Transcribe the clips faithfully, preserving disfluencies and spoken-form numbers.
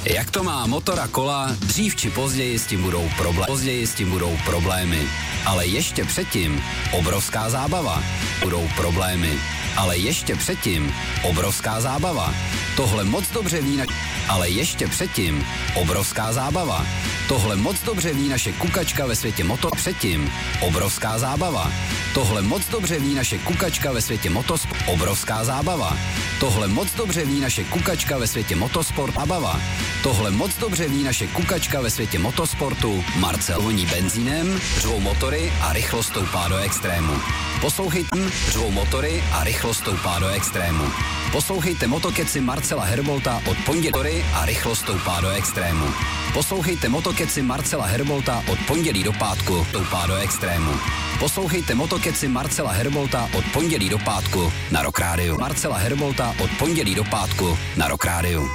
Jak to má motor a kola, dřív či později s tím budou problémy. Později s tím budou problémy. Ale ještě předtím obrovská zábava. Budou problémy. Ale ještě předtím obrovská zábava. Tohle moc dobře ví na... Ale ještě předtím obrovská zábava. Tohle moc dobře ví naše kukačka ve světě moto. Předtím obrovská zábava. Tohle moc dobře ví naše kukačka ve světě motosport. Obrovská zábava. Tohle moc dobře ví naše kukačka ve světě motosport. Zábava. Tohle moc dobře ví naše kukačka ve světě motosportu. Marcel voní benzínem, řvou motory a rychlost stoupá do extrému. Poslouchejte, řvou motory a rychlost stoupá do extrému. Poslouchejte motokeci Marcela Herbolta od pondělí a rychlost stoupá do extrému. Poslouchejte motokeci Marcela Herbolta od pondělí do pátku, stoupá do extrému. Poslouchejte motokeci Marcela Herbolta od pondělí do pátku na Rock Rádiu. Marcela Herbolta od pondělí do pátku na Rock Rádiu.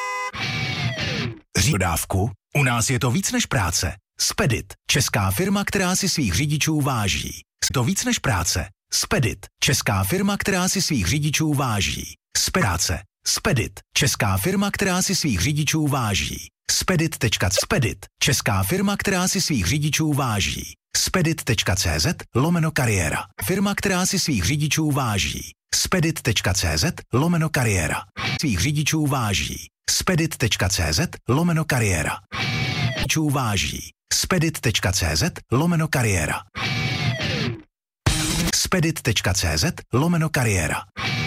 Dodávku? U nás je to víc než práce. Spedit, česká firma, která si svých řidičů váží. To víc než práce. Spedit, česká firma, která si svých řidičů váží. Spedit, Spedit, česká firma, která si svých řidičů váží. Spedit tečka cé zet, Spedit, česká firma, která si svých řidičů váží. Spedit tečka cé zet lomeno kariéra. Firma, která si svých řidičů váží. Spedit tečka cé zet lomeno kariéra. Svých řidičů váží. Spedit tečka cé zet lomeno kariéra. Řidičů váží. Spedit tečka cé zet lomeno kariéra. Spedit tečka cé zet lomeno kariéra.